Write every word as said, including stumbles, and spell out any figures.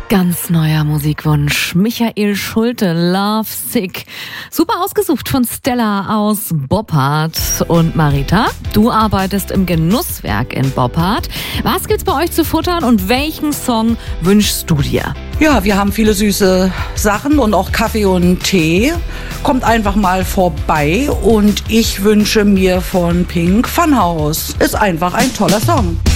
Ganz neuer Musikwunsch. Michael Schulte, Love Sick. Super ausgesucht von Stella aus Boppard. Und Marita, du arbeitest im Genusswerk in Boppard. Was gibt's bei euch zu futtern und welchen Song wünschst du dir? Ja, wir haben viele süße Sachen und auch Kaffee und Tee. Kommt einfach mal vorbei und ich wünsche mir von Pink Funhouse. Ist einfach ein toller Song.